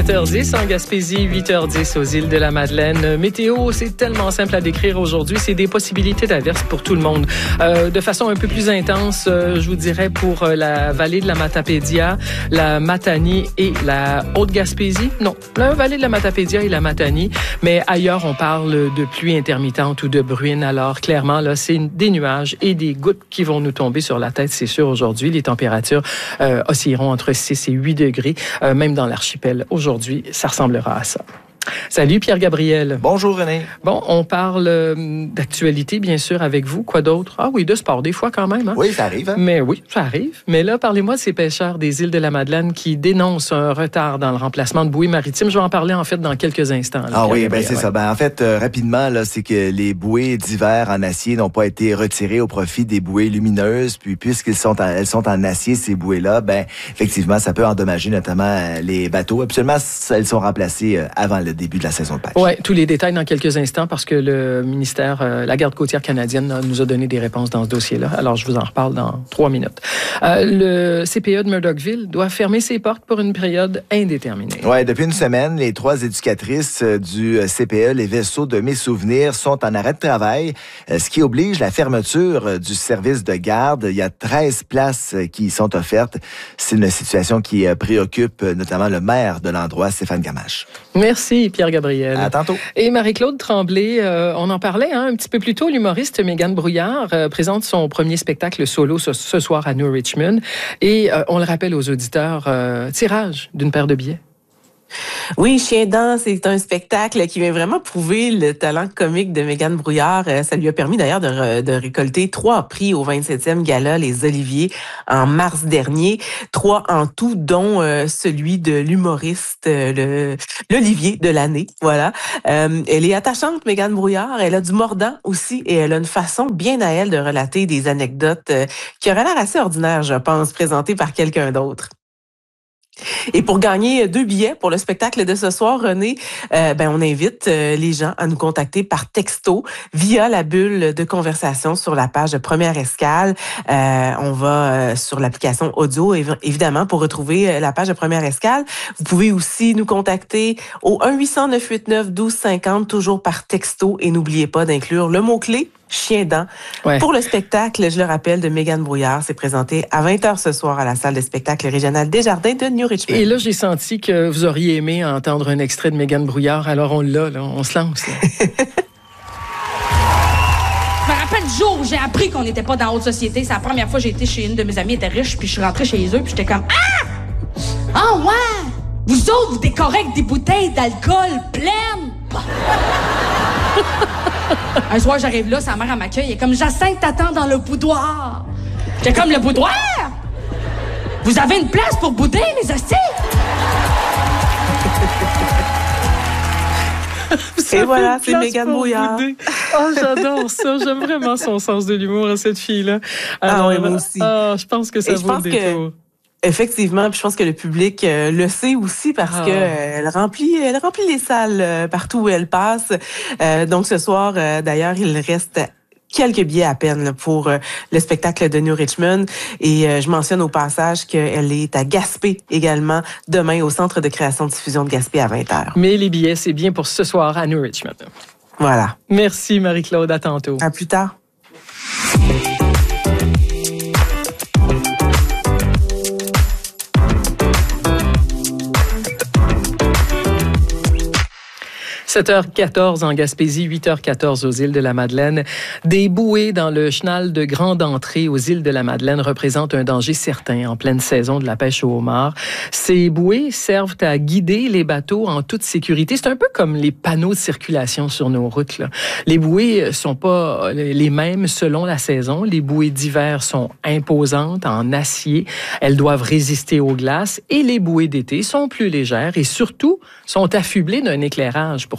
7h10 en Gaspésie, 8h10 aux îles de la Madeleine. Météo, c'est tellement simple à décrire aujourd'hui. C'est des possibilités d'averses pour tout le monde. De façon un peu plus intense, je vous dirais, pour la vallée de la Matapédia, la Matanie et la Haute-Gaspésie. Non, la vallée de la Matapédia et la Matanie. Mais ailleurs, on parle de pluie intermittente ou de bruine. Alors, clairement, là, c'est des nuages et des gouttes qui vont nous tomber sur la tête, c'est sûr, aujourd'hui. Les températures oscilleront entre 6 et 8 degrés, même dans l'archipel. Aujourd'hui, ça ressemblera à ça. Salut Pierre-Gabriel. Bonjour René. Bon, on parle d'actualité, bien sûr, avec vous. Quoi d'autre? Ah oui, de sport, des fois quand même. Hein? Oui, ça arrive. Hein? Mais oui, ça arrive. Mais là, parlez-moi de ces pêcheurs des îles de la Madeleine qui dénoncent un retard dans le remplacement de bouées maritimes. Je vais en parler, en fait, dans quelques instants. Là, oui, ben c'est ça. Ben, en fait, rapidement, là, c'est que les bouées d'hiver en acier n'ont pas été retirées au profit des bouées lumineuses. Puis, puisqu'elles sont en acier, ces bouées-là, ben effectivement, ça peut endommager notamment les bateaux. Absolument, elles sont remplacées avant le début de la saison de pêche. Oui, tous les détails dans quelques instants parce que le ministère, la Garde côtière canadienne nous a donné des réponses dans ce dossier-là. Alors, je vous en reparle dans 3 minutes. Le CPE de Murdochville doit fermer ses portes pour une période indéterminée. Oui, depuis une semaine, les 3 éducatrices du CPE, les vaisseaux de mes souvenirs, sont en arrêt de travail, ce qui oblige la fermeture du service de garde. Il y a 13 places qui sont offertes. C'est une situation qui préoccupe notamment le maire de l'endroit, Stéphane Gamache. Merci, Pierre-Gabriel. À tantôt. Et Marie-Claude Tremblay, on en parlait un petit peu plus tôt, l'humoriste Mégane Brouillard présente son premier spectacle solo ce soir à New Richmond. Et on le rappelle aux auditeurs, tirage d'une paire de billets. Oui, Chien dent, c'est un spectacle qui vient vraiment prouver le talent comique de Mégane Brouillard. Ça lui a permis d'ailleurs de récolter 3 prix au 27e Gala Les Oliviers en mars dernier. 3 en tout, dont celui de l'humoriste, l'Olivier de l'année. Voilà. Elle est attachante, Mégane Brouillard. Elle a du mordant aussi et elle a une façon bien à elle de relater des anecdotes qui auraient l'air assez ordinaires, je pense, présentées par quelqu'un d'autre. Et pour gagner 2 billets pour le spectacle de ce soir, René, on invite les gens à nous contacter par texto via la bulle de conversation sur la page de Première Escale. On va sur l'application audio, évidemment, pour retrouver la page de Première Escale. Vous pouvez aussi nous contacter au 1-800-989-1250, toujours par texto. Et n'oubliez pas d'inclure le mot-clé Chien dent. Ouais. Pour le spectacle, je le rappelle, de Mégane Brouillard, c'est présenté à 20h ce soir à la salle de spectacle régionale Desjardins de New Richmond. Et là, j'ai senti que vous auriez aimé entendre un extrait de Mégane Brouillard, alors on l'a, là, on se lance. Je me rappelle du jour où j'ai appris qu'on n'était pas dans la haute société. C'est la première fois que j'ai été chez une de mes amies, elle était riche, puis je suis rentrée chez eux, puis j'étais comme « Ah! Ah ouais! Vous autres, vous décorez avec des bouteilles d'alcool pleines! » Un soir, j'arrive là, sa mère, elle m'accueille, elle est comme « Jacinthe t'attend dans le boudoir. » J'étais comme « Le boudoir? Vous avez une place pour bouder, les hosties? » Et voilà, c'est Mégane Brouillard. Oh, j'adore ça. J'aime vraiment son sens de l'humour à cette fille-là. Alors, oui, moi aussi. Je pense que ça vaut le détour. Effectivement, puis je pense que le public le sait aussi parce que elle remplit les salles partout où elle passe. Donc ce soir, d'ailleurs, il reste quelques billets à peine là, pour le spectacle de New Richmond. Et je mentionne au passage qu'elle est à Gaspé également, demain au Centre de création de diffusion de Gaspé à 20h. Mais les billets, c'est bien pour ce soir à New Richmond. Voilà. Merci Marie-Claude, à tantôt. À plus tard. 7h14 en Gaspésie, 8h14 aux îles de la Madeleine. Des bouées dans le chenal de Grande Entrée aux îles de la Madeleine représentent un danger certain en pleine saison de la pêche au homard. Ces bouées servent à guider les bateaux en toute sécurité. C'est un peu comme les panneaux de circulation sur nos routes, là. Les bouées sont pas les mêmes selon la saison. Les bouées d'hiver sont imposantes, en acier. Elles doivent résister aux glaces. Et les bouées d'été sont plus légères et surtout sont affublées d'un éclairage pour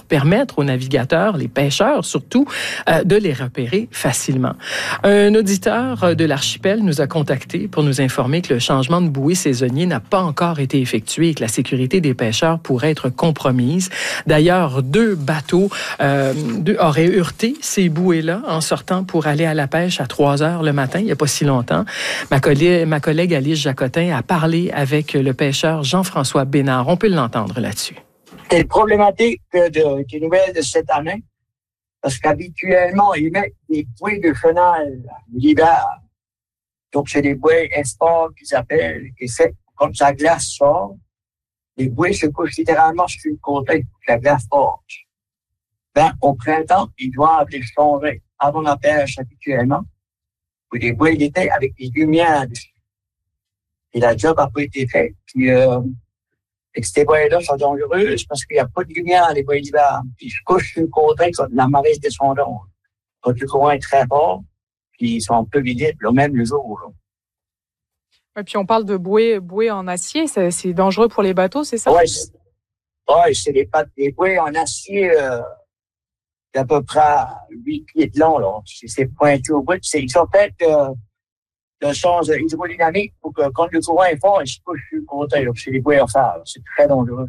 pour permettre aux navigateurs, les pêcheurs surtout, de les repérer facilement. Un auditeur de l'archipel nous a contactés pour nous informer que le changement de bouée saisonnier n'a pas encore été effectué et que la sécurité des pêcheurs pourrait être compromise. D'ailleurs, 2 bateaux auraient heurté ces bouées-là en sortant pour aller à la pêche à 3 heures le matin, il n'y a pas si longtemps. Ma collègue Alice Jacotin a parlé avec le pêcheur Jean-François Bénard. On peut l'entendre là-dessus. C'est une problématique des nouvelles de cette année, parce qu'habituellement, ils mettent des bouées de chenal l'hiver. Donc, c'est des bouées esport qu'ils appellent, et c'est comme ça glace sort. Les bouées se couchent littéralement sur une côté, la glace forte. Au printemps, ils doivent les changer avant la pêche habituellement, pour des bouées d'été avec des lumières dessus. Et la job n'a pas été faite. Puis, ces bouées-là sont dangereuses parce qu'il n'y a pas de lumière les bouées d'hiver. Puis, ils se couchent sur une côté, la marée descendante. Quand le courant est très fort, puis ils sont peu visibles, même le jour. Là. Et puis, on parle de bouées en acier. C'est dangereux pour les bateaux, c'est ça? Oui, c'est des bouées en acier d'à peu près 8 pieds de long. Là. C'est pointu au bout. Ils sont faits de sens hydrodynamique pour que quand le courant est fort, ils se couchent sur le côté. C'est des bouées à fer. C'est très dangereux.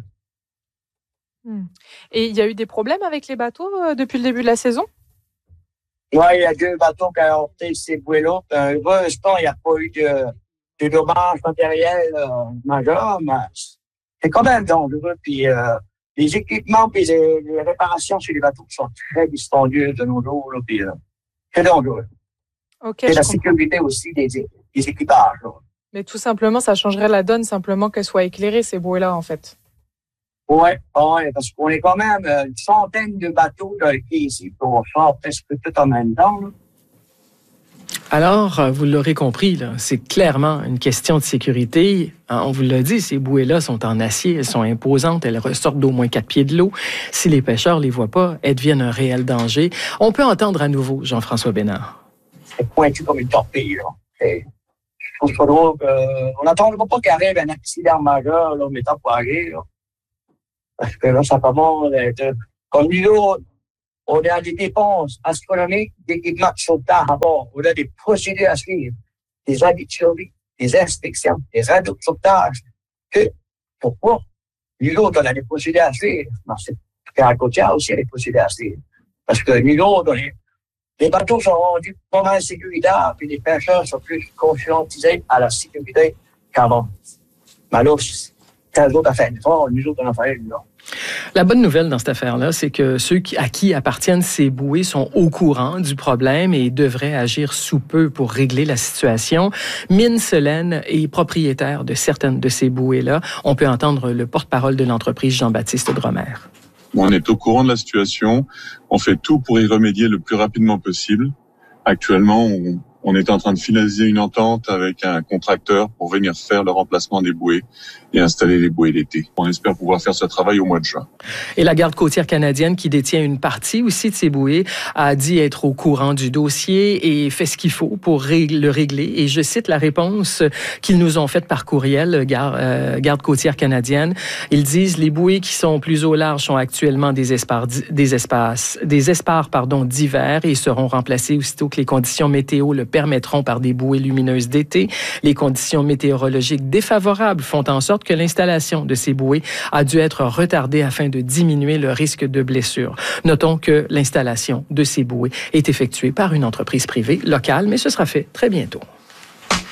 Et il y a eu des problèmes avec les bateaux depuis le début de la saison? Oui, il y a 2 bateaux qui ont heurté ces bouées-là. Heureusement, il n'y a pas eu de dommages matériels majeurs, mais c'est quand même dangereux. Puis les équipements et les réparations sur les bateaux sont très dispendieuses de nos jours. Là, puis très dangereux. Okay, et la sécurité aussi des équipages. Là. Mais tout simplement, ça changerait la donne, simplement qu'elles soient éclairées, ces bouées-là, en fait. Oui, parce qu'on est quand même une centaine de bateaux qui ici pour faire presque tout en même temps. Là. Alors, vous l'aurez compris, là, c'est clairement une question de sécurité. On vous l'a dit, ces bouées-là sont en acier, elles sont imposantes, elles ressortent d'au moins 4 pieds de l'eau. Si les pêcheurs les voient pas, elles deviennent un réel danger. On peut entendre à nouveau Jean-François Bénard. C'est pointu comme une torpille. Là. Je trouve ça drôle. On n'attendra pas qu'arrive un accident majeur, là, mettant pour arriver. Là. Parce que là, ça commence à être... Comme nous, on a des dépenses astronomiques d'équipements de sauvetage à bord. On a des procédures à suivre, des habits de survie, des inspections, des radios de sauvetage. Pourquoi? Nous autres, on a des procédures à suivre. C'est à la côtière aussi, il y a des procédures à suivre. Parce que nous autres, les bateaux sont rendus pas mal sécuritaires, puis les pêcheurs sont plus conscientisés à la sécurité qu'avant. Mais là, c'est eux autres à faire une fois, nous autres, on en fait une là. La bonne nouvelle dans cette affaire-là, c'est que ceux à qui appartiennent ces bouées sont au courant du problème et devraient agir sous peu pour régler la situation. Mines Solène est propriétaire de certaines de ces bouées-là. On peut entendre le porte-parole de l'entreprise, Jean-Baptiste Dromer. On est au courant de la situation. On fait tout pour y remédier le plus rapidement possible. Actuellement, on est en train de finaliser une entente avec un contracteur pour venir faire le remplacement des bouées et installer les bouées d'été. On espère pouvoir faire ce travail au mois de juin. Et la Garde côtière canadienne, qui détient une partie aussi de ces bouées, a dit être au courant du dossier et fait ce qu'il faut pour le régler. Et je cite la réponse qu'ils nous ont faite par courriel, Garde côtière canadienne. Ils disent: les bouées qui sont plus au large sont actuellement des espars d'hiver et seront remplacées aussitôt que les conditions météo le permettront par des bouées lumineuses d'été. Les conditions météorologiques défavorables font en sorte que l'installation de ces bouées a dû être retardée afin de diminuer le risque de blessure. Notons que l'installation de ces bouées est effectuée par une entreprise privée locale, mais ce sera fait très bientôt.